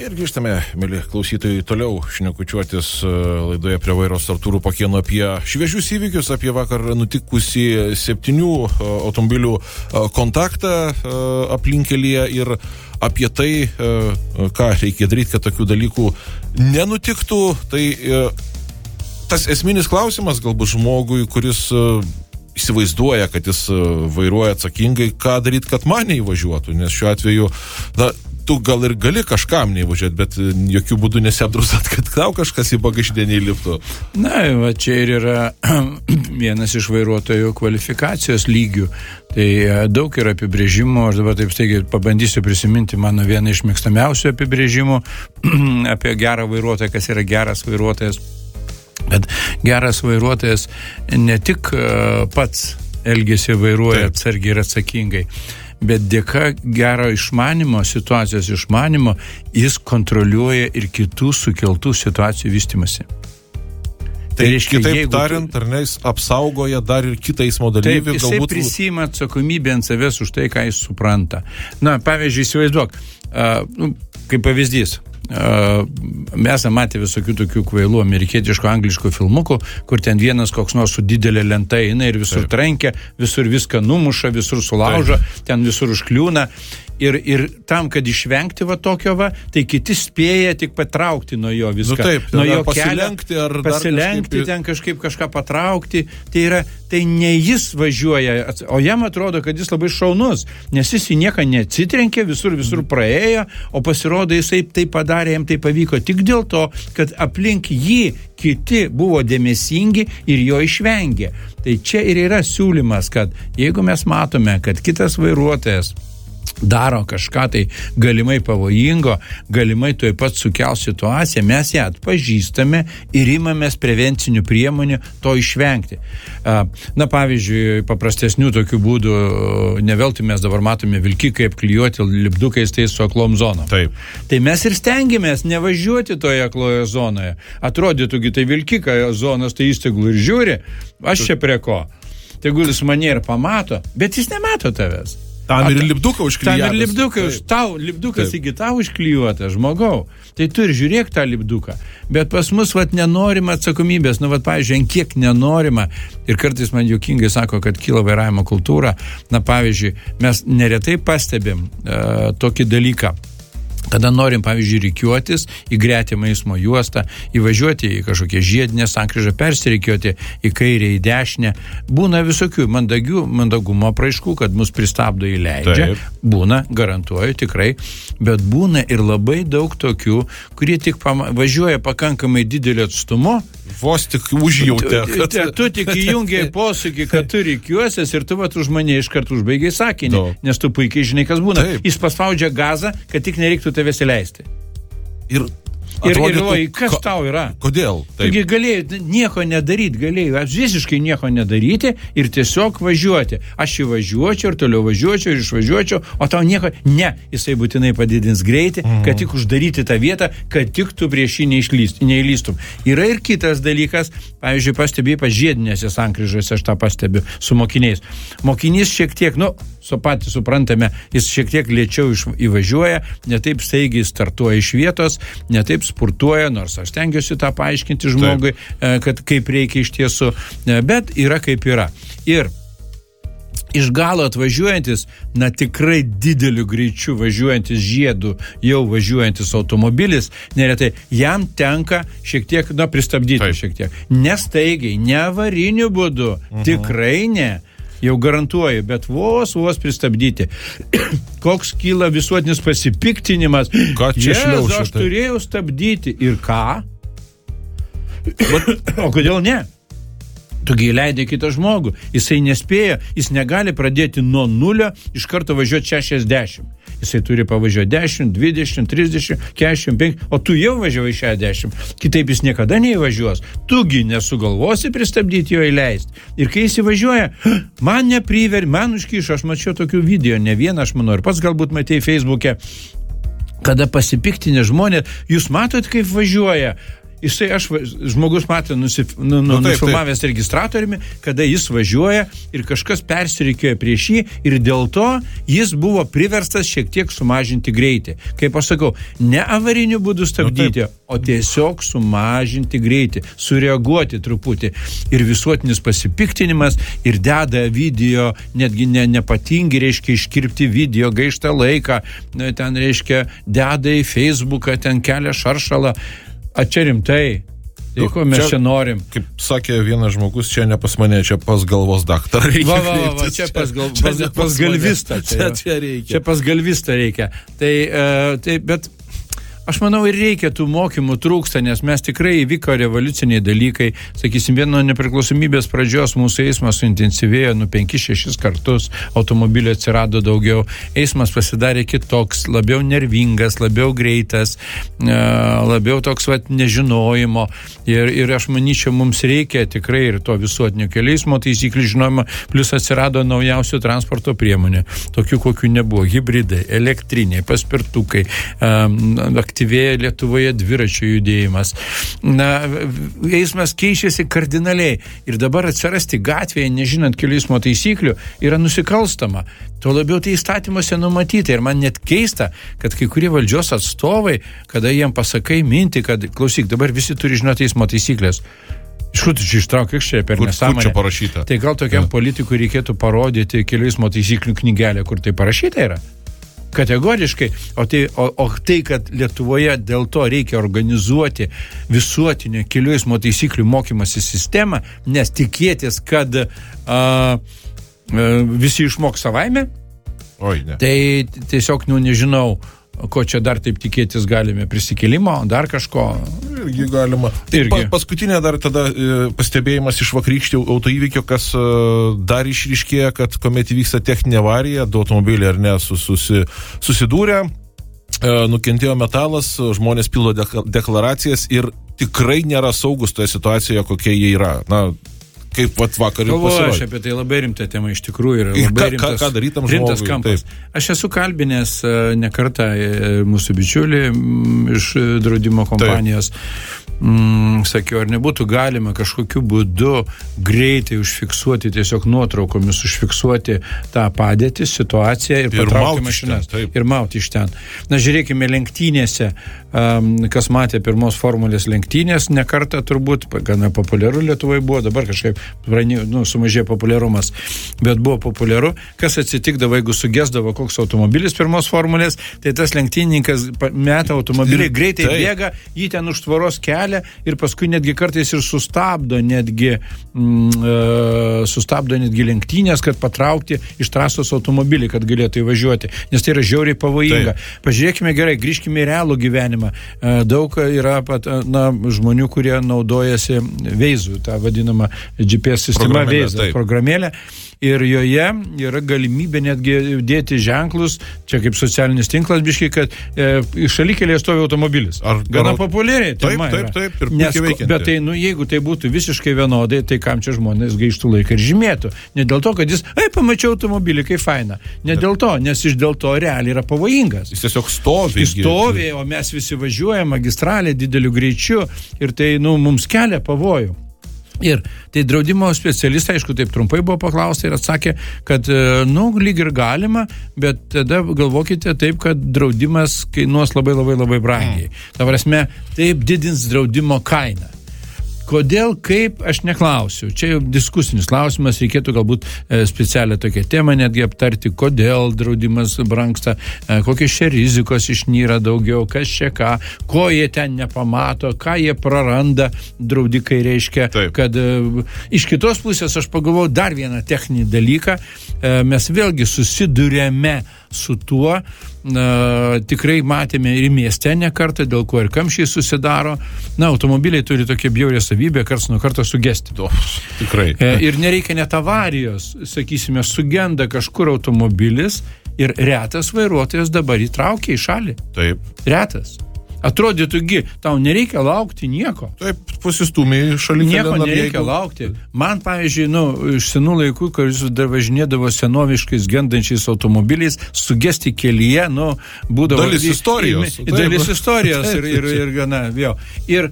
Ir grįžtame, mėly klausytojai, toliau šnekučiuotis laidoje Prie vairo su Artūru Pakėnu apie šviežius įvykius, apie vakar nutikusį 7 automobilių kontaktą aplinkelyje ir apie tai, ką reikia daryti, kad tokių dalykų nenutiktų. Tai tas esminis klausimas galbūt žmogui, kuris įsivaizduoja, kad jis vairuoja atsakingai, ką daryti, kad man neįvažiuotų, nes šiuo atveju, tu gal ir gali kažkam neįvažiuoti, bet jokių būdų nesiapdrausat, kad tau kažkas į bagažinę neįliptų. Na, va čia ir yra vienas iš vairuotojų kvalifikacijos lygių. Tai daug yra apibrėžimų, aš dabar taip staigiai pabandysiu prisiminti mano vieną iš mėgstamiausių apibrėžimų apie gerą vairuotoją, kas yra geras vairuotojas. Bet geras vairuotojas ne tik pats elgiasi vairuoja atsargiai ir atsakingai, bet dėka gero išmanimo, situacijos išmanimo, jis kontroliuoja ir kitų sukeltų situacijų vystymasi. Tai reiškia, kitaip tariant, ar ne, jis apsaugoja dar ir kitą eismo dalyvį. Taip, jisai prisima atsakomybę ant savęs už tai, ką jis supranta. Na, pavyzdžiui, įsivaizduok, kaip pavyzdys, mes matė visokių tokių kvailų amerikietiško angliškų filmukų, kur ten vienas koks nors su didelė lenta eina ir visur trenkia, visur viską numuša, visur sulaužo, ten visur užkliūna. Ir tam, kad išvengti va tokio tai kiti spėja tik patraukti nuo jo viską. Taip, nuo jo pasilenkti kelio, ar pasilenkti, ten kažką patraukti. Tai ne jis važiuoja, o jam atrodo, kad jis labai šaunus, nes jis į nieką neatsitrenkė, visur praėjo, o pasirodo jisai tai padarė, jam tai pavyko tik dėl to, kad aplink jį kiti buvo dėmesingi ir jo išvengė. Tai čia ir yra siūlymas, kad jeigu mes matome, kad kitas vairuotojas daro kažką tai galimai pavojingo, galimai tuoj pat sukels situaciją, mes ją atpažįstame ir imamės prevencinių priemonių to išvengti. Na, pavyzdžiui, paprastesnių tokių būdų, neveltui mes dabar matome vilkikai apklijuoti lipdukais tai su aklom zonom. Taip. Tai mes ir stengiamės nevažiuoti toje akloje zonoje. Atrodytųgi, tai vilkika zonos, tai jis tegul ir žiūri, aš čia prie ko. Tegul jis mane ir pamato, bet jis nemato tavęs. Tam ir lipduką užklijuotas. Tam ir lipduką, tau lipdukas iki tau užklijuotas, žmogau. Tai tu ir žiūrėk tą lipduką. Bet pas mus nenorima atsakomybės, pavyzdžiui, kiek nenorima. Ir kartais man juokingai sako, kad kyla vairavimo kultūra. Na, pavyzdžiui, mes neretai pastebim tokį dalyką. Kada norim, pavyzdžiui, rikiuotis į gretimą eismo juostą, įvažiuoti į kažkokią žiedinę sankryžą, persirikiuoti į kairę, į dešinę. Būna visokių mandagumo apraiškų, kad mus pristabdo įleidžia. Taip. Būna, garantuoju, tikrai. Bet būna ir labai daug tokių, kurie tik važiuoja pakankamai didelio atstumo. Vos tik užjautė. Tu tik įjungiai posūkį, kad tu rikiuosies ir tu už mane iškart užbaigiai sakinį, nes tu puikiai žinai, kas būna. Taip. Jis paspaudžia gazą, kad tik nereiktų tavęs įleisti. Ir galvoji, kas tau yra? Kodėl? Taigi galėjai nieko nedaryti, galėjai visiškai nieko nedaryti ir tiesiog važiuoti. Aš įvažiuočiau ir toliau važiuočiau ir išvažiuočiau, o tau nieko. Ne, jisai būtinai padidins greitį, kad tik uždaryti tą vietą, kad tik tu prieš jį neįlystum. Yra ir kitas dalykas, pavyzdžiui, pastebėjai pažiedinėse sankryžose, aš tą pastebiu su mokiniais. Mokinys šiek tiek, patys suprantame, jis šiek tiek lėčiau įvažiuoja, ne taip staigiai startuoja iš vietos, ne taip spurtuoja, nors aš stengiuosi tą paaiškinti žmogui, kad kaip reikia iš tiesų, bet yra kaip yra. Ir iš galo atvažiuojantis, tikrai dideliu greičiu važiuojantis žiedų, jau važiuojantis automobilis, neretai jam tenka šiek tiek, pristabdyti šiek tiek. Nestaigiai, ne avariniu būdu, tikrai ne. Jau garantuoju, bet vos pristabdyti. Koks kyla visuotinis pasipiktinimas. Ką čia šliaušia? Aš turėjau stabdyti. Ir ką? O kodėl ne? Tugi įleidai kitą žmogų. Jisai nespėja, jis negali pradėti nuo 0 iš karto važiuoti 60. Jisai turi pavažiuoti 10, 20, 30, 45, o tu jau važiavai 60. Kitaip jis niekada neįvažiuos. Tugi nesugalvosi pristabdyti jo įleisti. Ir kai jis įvažiuoja, man man užkišo, aš mačiau tokių video, ne vieną, aš manau, ir pats galbūt matei Facebook'e, kada pasipiktinę žmonės, jūs matot, kaip važiuoja. žmogus matė nufilmavęs registratoriumi, kada jis važiuoja ir kažkas persirikioja prieš jį ir dėl to jis buvo priverstas šiek tiek sumažinti greitį. Kaip aš sakau, ne avariniu būdu stabdyti, o tiesiog sumažinti greitį, sureaguoti truputį. Ir visuotinis pasipiktinimas, ir deda video, netgi nepatingi, reiškia, iškirpti video, gaištą laiką, ten, reiškia, deda į Facebooką, ten kelia šaršalą. A čia rimtai. Tai ko mes čia norim? Kaip sakė vienas žmogus, čia ne pas mane, čia pas galvos daktarą reikia. Va, čia pas galvistą. Čia pas galvistą reikia. Tai, bet aš manau, ir reikia tų mokymų, trūksta, nes mes tikrai įvyko revoliuciniai dalykai. Sakysim, nuo nepriklausomybės pradžios mūsų eismas suintensyvėjo 5-6 kartus, automobilių atsirado daugiau, eismas pasidarė kitoks, labiau nervingas, labiau greitas, labiau toks nežinojimo. Ir aš manyčiau, mums reikia tikrai ir to visuotinio kelių eismo taisyklių žinojimo, plus atsirado naujausių transporto priemonių, tokių kokių nebuvo, hibridai, elektriniai, paspirtukai, aktyvėja Lietuvoje dviračių judėjimas. Eismas keičiasi kardinaliai ir dabar atsirasti gatvėje, nežinant kelių eismo taisyklių, yra nusikalstama. Tuo labiau tai įstatymuose numatyta ir man net keista, kad kai kurie valdžios atstovai, kada jiem pasakai mintį, kad klausyk, dabar visi turi žinoti eismo taisyklės. Iš kur tu čia ištrauk, kiek čia per nesąmonę? Kur čia parašyta? Tai gal tokiam politikui reikėtų parodyti kelių eismo taisyklių knygelę, kur tai parašyta yra? Kategoriškai, o tai, kad Lietuvoje dėl to reikia organizuoti visuotinio kelių eismo taisyklių mokymosi sistemą, nes tikėtis, kad visi išmoks savaime, tai tiesiog, nežinau, ko čia dar taip tikėtis galime, prisikėlimo, dar kažko. Irgi galima. Paskutinė dar tada pastebėjimas iš vakarykščio autoįvykio, kas dar išryškėja, kad kuomet įvyksta techninė avarija, du automobiliai ar ne susidūrė, nukentėjo metalas, žmonės pildo deklaracijas ir tikrai nėra saugus toje situacijoje, kokie jie yra. Kaip vakar ir pasirodė. Aš apie tai labai rimta tema iš tikrųjų yra labai rimtas kampas. Taip. Aš esu kalbinęs ne kartą mūsų bičiulį iš draudimo kompanijos. Sakiau, ar nebūtų galima kažkokiu būdu greitai užfiksuoti, tiesiog nuotraukomis užfiksuoti tą padėtį, situaciją ir patraukti mašinas. Ir mauti iš ten. Žiūrėkime, lenktynėse, kas matė pirmos formulės lenktynės, ne kartą turbūt, gana populiaru Lietuvoje buvo, dabar kažkaip sumažėjo populiarumas, bet buvo populiaru. Kas atsitikdavo, jeigu sugesdavo koks automobilis pirmos formulės, tai tas lenktynininkas meta automobilį, greitai bėga, jį ten už tvoros kelia ir paskui netgi kartais ir sustabdo netgi lenktynės, kad patraukti iš trasos automobilį, kad galėtų įvažiuoti, nes tai yra žiauriai pavojinga. Pažiūrėkime gerai, grįžkime į realų gyvenimą. Daug yra žmonių, kurie naudojasi Waze, tą vadinamą GPS sistemą Waze programėlę. Ir joje yra galimybė netgi dėti ženklus, čia kaip socialinis tinklas biškai, kad šalikelėje stovi automobilis. Gana populiariai. Taip, ir puikiai veikianti. Bet tai, jeigu tai būtų visiškai vienodai, tai kam čia žmonės gaištų laiką ir žymėtų. Ne dėl to, kad jis, pamačiau automobilį, kaip faina. Ne dėl to, nes iš dėl to realiai yra pavojingas. Jis tiesiog stovi. Jis stovi, o mes visi važiuojame magistralė dideliu greičiu ir tai, mums kelia pavojų. Ir tai draudimo specialistai, aišku, taip trumpai buvo paklausta ir atsakė, kad, lyg ir galima, bet tada galvokite taip, kad draudimas kainuos labai, labai, labai brangiai. Ta prasme, taip didins draudimo kainą. Kodėl, kaip, aš neklausiu. Čia jau diskusinis klausimas, reikėtų galbūt specialią tokią temą netgi aptarti, kodėl draudimas brangsta, kokios čia rizikos išnyra daugiau, kas čia ką, ko jie ten nepamato, ką jie praranda, draudikai reiškia, kad iš kitos pusės aš pagalvojau dar vieną techninį dalyką, mes vėlgi susidurėme su tuo, tikrai matėme ir mieste ne kartą, dėl ko ir kamščiai susidaro. Automobiliai turi tokią bjaurią savybę, karts nuo karto sugesti. Tikrai. Ir nereikia net avarijos, sakysime, sugenda kažkur automobilis ir retas vairuotojas dabar įtraukia į šalį. Taip. Retas. Atrodytųgi, tau nereikia laukti nieko. Taip, pasistūmė šalikelę. Nieko nereikia laukti. Man, pavyzdžiui, iš senų laikų, kai jūs dar važinėdavo senoviškais gendančiais automobiliais, sugesti kelyje, būdavo... Dalis istorijos. Dalis istorijos ir gana, vėl. Ir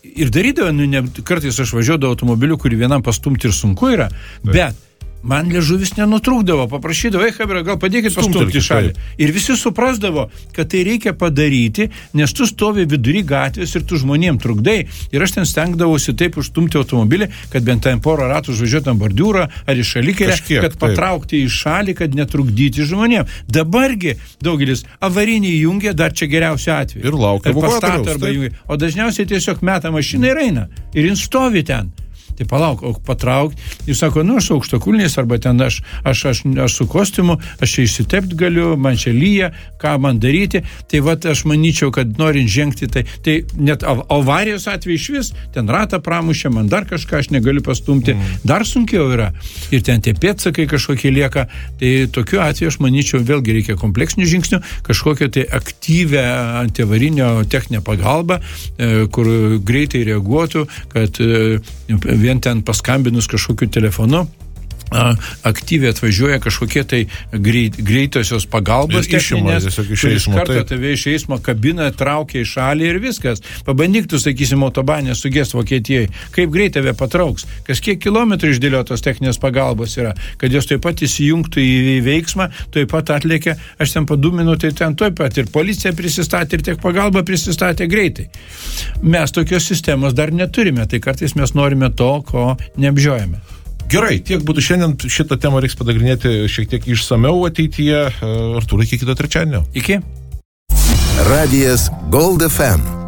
ir darydavo, kartais aš važiuodavau automobiliu, kurį vienam pastumti ir sunku yra, bet man liežuvis nenutrūkdavo, paprašydavo, Hebra, gal padėkit pastumti į šalį. Ir visi suprasdavo, kad tai reikia padaryti, nes tu stovi vidury gatvės ir tu žmonėm trukdai. Ir aš ten stengdavausi taip užstumti automobilį, kad bent ten porą ratų užvažiuotam bordiūrą ar į šalikelę, kad patraukti į šalį, kad netrukdyti žmonėm. Dabargi daugelis avarinį jungia, dar čia geriausiu atveju. Ir laukia evakuatoriaus. O dažniausiai tiesiog meta mašiną ir eina. Ir jis stovi ten. Tai palauk, o patraukti. Jis sako, aš su aukštakulniais, arba ten aš su kostiumu, aš čia išsitept galiu, man čia lyja, ką man daryti. Tai aš manyčiau, kad norint žengti, tai net avarijos atveju iš vis, ten ratą pramušė, man dar kažką, aš negaliu pastumti. Dar sunkiau yra. Ir ten tie pėdsakai kažkokie lieka. Tai tokiu atveju, aš manyčiau, vėlgi reikia kompleksinių žingsnių, kažkokią tai aktyvę antiavarinio techninę pagalbą, kur greitai reaguotų, kad vien ten paskambinus kažkokiu telefonu, aktyviai atvažiuoja kažkokie tai greitosios pagalbos techninės, iš karto tave iš eismo kabina, traukia į šalį ir viskas. Pabandyk tu, sakysim, autobanė sugest Vokietijai, kaip greit tave patrauks, kas kiek kilometrų išdėliotos techninės pagalbos yra, kad jos taip pat įsijungtų į veiksmą, taip pat atlėkė, aš ten paduminu, tai ten taip pat ir policija prisistatė, ir tiek pagalba prisistatė greitai. Mes tokios sistemos dar neturime, tai kartais mes norime to, ko neapžiojame. Gerai, tiek būtų šiandien, šitą temą reiks padagrinėti šiek tiek išsameu ateityje. Artūrai, iki kito trečiadienio. Iki. Radijas Gold FM.